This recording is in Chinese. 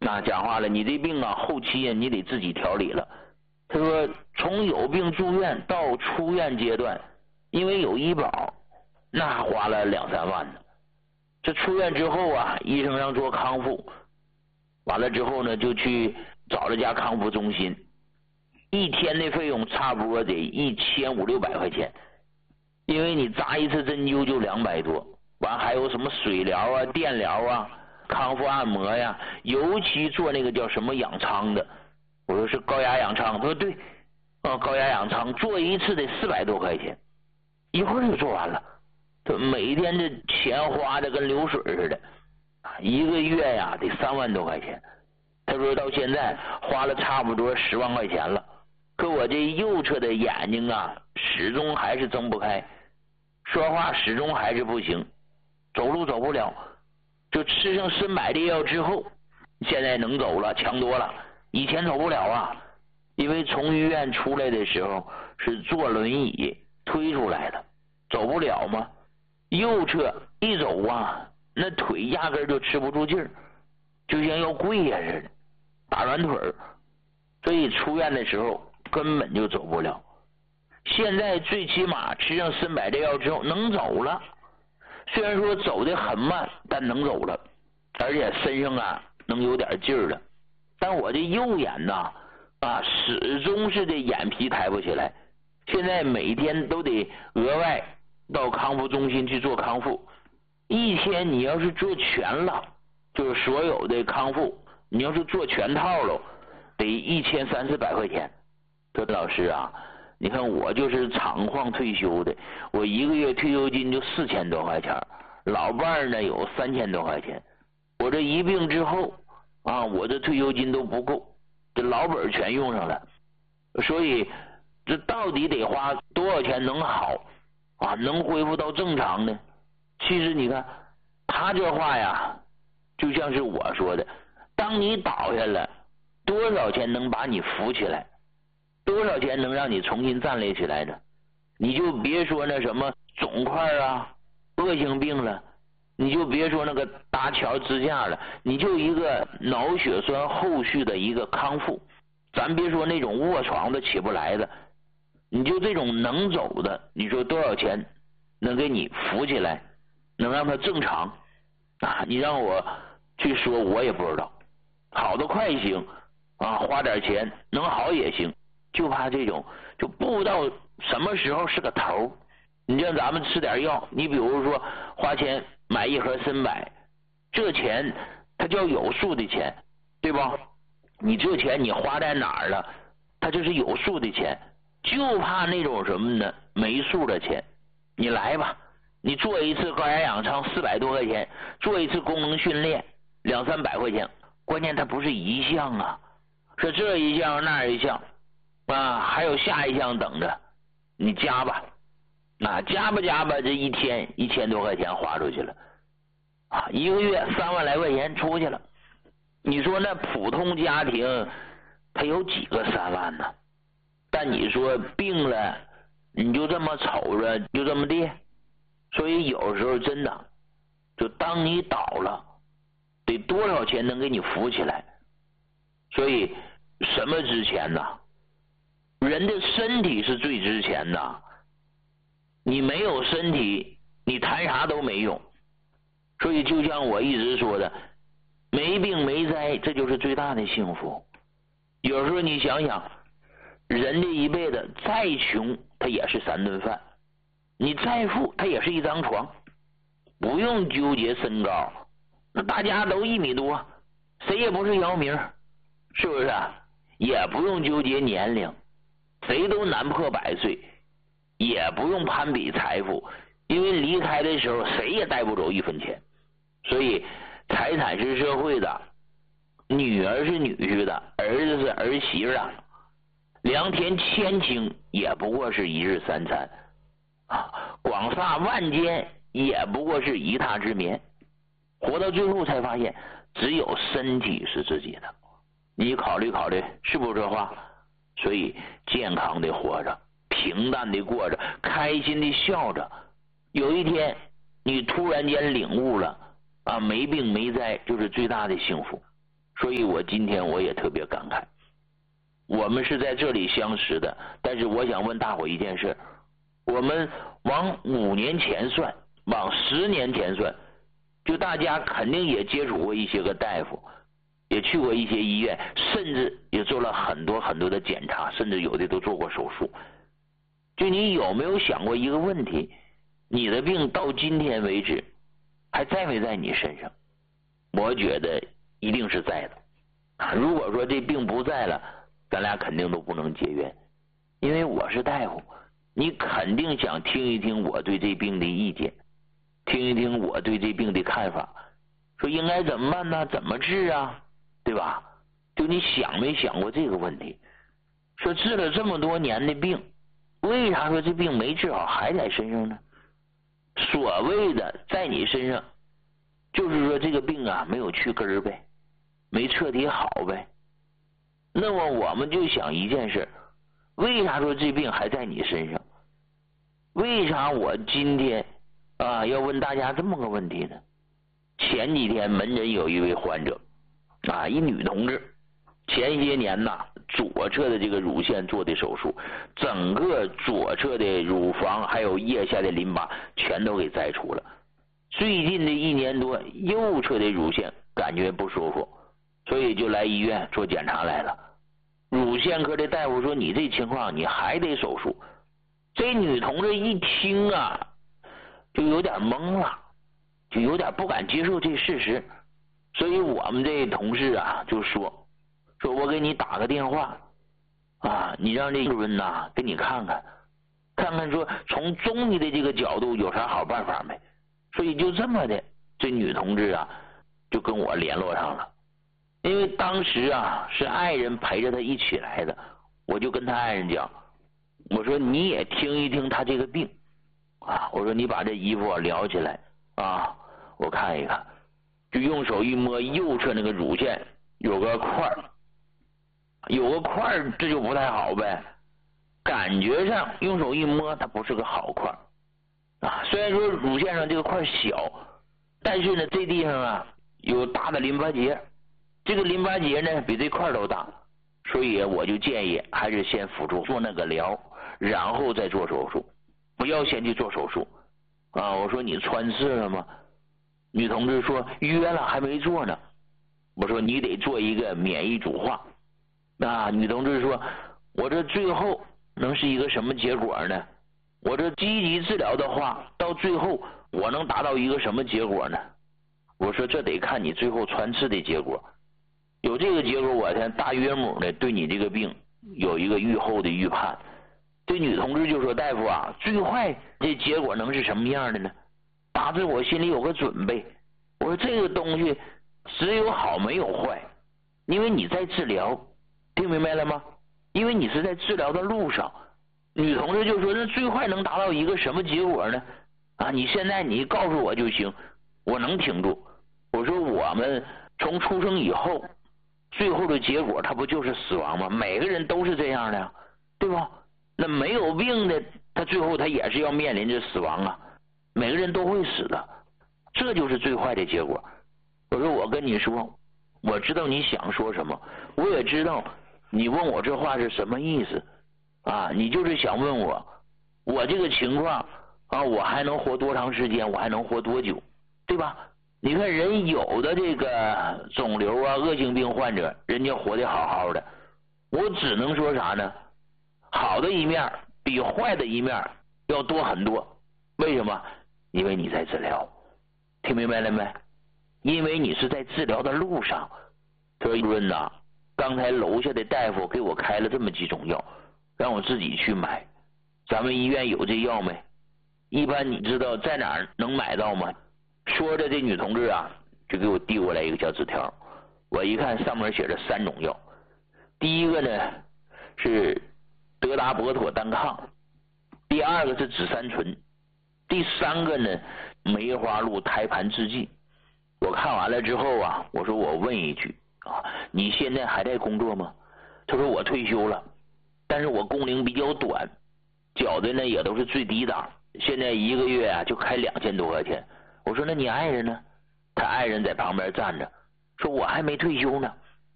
那讲话了，你这病啊，后期呀你得自己调理了。他说，从有病住院到出院阶段，因为有医保，那花了2、3万呢。这出院之后啊，医生让做康复，完了之后呢，就去找了家康复中心，一天的费用差不多得1500、600块钱，因为你扎一次针灸就200多，完还有什么水疗啊、电疗啊、康复按摩呀，尤其做那个叫什么养仓的，我说是高压氧舱，他说对，高压氧舱做一次得400多块钱，一会儿就做完了。他每天这钱花的跟流水似的，一个月呀得3万多块钱。他说到现在花了差不多10万块钱了，可我这右侧的眼睛啊，始终还是睁不开，说话始终还是不行，走路走不了。就吃上参柏的药之后，现在能走了，强多了。以前走不了啊，因为从医院出来的时候是坐轮椅推出来的，走不了嘛。右侧一走啊，那腿压根就吃不住劲儿，就像要跪呀似的，打软腿儿。所以出院的时候根本就走不了。现在最起码吃上参柏这药之后能走了，虽然说走得很慢，但能走了，而且身上啊能有点劲儿了。但我这右眼呐始终是这眼皮抬不起来，现在每天都得额外到康复中心去做康复。一天你要是做全了，就是所有的康复，你要是做全套了，得1300、400块钱。说老师啊，你看我就是厂矿退休的，我一个月退休金就4000多块钱，老伴儿呢有3000多块钱，我这一病之后啊，我这退休金都不够，这老本全用上了，所以这到底得花多少钱能好啊，能恢复到正常呢？其实你看他这话呀，就像是我说的，当你倒下了，多少钱能把你扶起来，多少钱能让你重新站立起来呢？你就别说那什么肿块啊、恶性病了，你就别说那个搭桥支架了，你就一个脑血栓后续的一个康复，咱别说那种卧床的起不来的，你就这种能走的，你说多少钱能给你扶起来，能让他正常啊？你让我去说，我也不知道，好的快行啊，花点钱能好也行，就怕这种就不知道什么时候是个头。你让咱们吃点药，你比如说花钱买一盒参柏，这钱它叫有数的钱，对吧？你这钱你花在哪儿了，它就是有数的钱，就怕那种什么呢，没数的钱。你来吧，你做一次高压氧舱400多块钱，做一次功能训练2、300块钱，关键它不是一项啊，是这一项那一项啊，还有下一项等着你加吧。加吧，这一天1000多块钱花出去了啊，一个月3万来块钱出去了。你说那普通家庭他有几个3万呢？但你说病了，你就这么瞅着就这么地。所以有时候真的，就当你倒了，得多少钱能给你扶起来？所以什么值钱呢？人的身体是最值钱的。你没有身体，你谈啥都没用。所以就像我一直说的，没病没灾，这就是最大的幸福。有时候你想想，人这一辈子再穷，他也是3顿饭；你再富，他也是一张床。不用纠结身高，那大家都1米多，谁也不是姚明，是不是啊？也不用纠结年龄，谁都难破100岁。也不用攀比财富，因为离开的时候谁也带不走1分钱。所以财产是社会的，女儿是女婿的，儿子是儿媳妇的，良田千顷也不过是1日3餐啊，广厦万间也不过是一榻之眠。活到最后才发现，只有身体是自己的。你考虑考虑，是不是这话？所以健康的活着，平淡的过着，开心的笑着。有一天你突然间领悟了啊，没病没灾就是最大的幸福。 所以我今天我也特别感慨，我们是在这里相识的，但是我想问大伙一件事，我们往5年前算，往10年前算，就大家肯定也接触过一些个大夫，也去过一些医院，甚至也做了很多很多的检查，甚至有的都做过手术。就你有没有想过一个问题，你的病到今天为止还在没在你身上？我觉得一定是在的。如果说这病不在了，咱俩肯定都不能结缘。因为我是大夫，你肯定想听一听我对这病的意见，听一听我对这病的看法，说应该怎么办呢？怎么治啊？对吧？就你想没想过这个问题？说治了这么多年的病，为啥说这病没治好还在身上呢？所谓的在你身上，就是说这个病啊没有去根儿呗，没彻底好呗。那么我们就想一件事，为啥说这病还在你身上？为啥我今天要问大家这么个问题呢？前几天门诊有一位患者一女同志，前些年左侧的这个乳腺做的手术，整个左侧的乳房还有腋下的淋巴全都给摘除了。最近的1年多，右侧的乳腺感觉不舒服，所以就来医院做检查来了。乳腺科的大夫说，你这情况你还得手术。这女同志一听就有点懵了，就有点不敢接受这事实。所以我们这同事就说我给你打个电话你让这主任给你看看说从中医的这个角度有啥好办法没。所以就这么的，这女同志就跟我联络上了。因为当时是爱人陪着她一起来的，我就跟她爱人讲，我说你也听一听她这个病我说你把这衣服撩起来我看一看。就用手一摸右侧那个乳腺有个块这就不太好呗。感觉上用手一摸它不是个好块虽然说乳腺上这个块小，但是呢这地方有大的淋巴结，这个淋巴结呢比这块都大，所以我就建议还是先辅助做那个疗，然后再做手术，不要先去做手术我说你穿刺了吗？女同志说约了还没做呢。我说你得做一个免疫主化女同志说我这最后能是一个什么结果呢？我这积极治疗的话，到最后我能达到一个什么结果呢？我说这得看你最后穿刺的结果，有这个结果我才大约母呢对你这个病有一个预后的预判。这女同志就说大夫最坏这结果能是什么样的呢？大致我心里有个准备。我说这个东西只有好没有坏，因为你在治疗，听明白了吗？因为你是在治疗的路上。女同志就说那最坏能达到一个什么结果呢？你现在你告诉我就行，我能挺住。我说我们从出生以后最后的结果它不就是死亡吗？每个人都是这样的对吧？那没有病的他最后他也是要面临着死亡每个人都会死的，这就是最坏的结果。我说我跟你说，我知道你想说什么，我也知道你问我这话是什么意思你就是想问我这个情况我还能活多长时间，我还能活多久，对吧？你看人有的这个肿瘤恶性病患者，人家活得好好的，我只能说啥呢？好的一面比坏的一面要多很多。为什么？因为你在治疗，听明白了没？因为你是在治疗的路上。所以主任刚才楼下的大夫给我开了这么几种药，让我自己去买。咱们医院有这药没？一般你知道在哪儿能买到吗？说着这女同志就给我递过来一个小纸条，我一看上面写着3种药。第一个呢是德达博妥单抗，第二个是紫杉醇，第三个呢梅花鹿胎盘制剂。我看完了之后我说我问一句你现在还在工作吗？他说我退休了，但是我工龄比较短，缴的呢也都是最低档，现在1个月就开2000多块钱。我说那你爱人呢？他爱人在旁边站着，说我还没退休呢。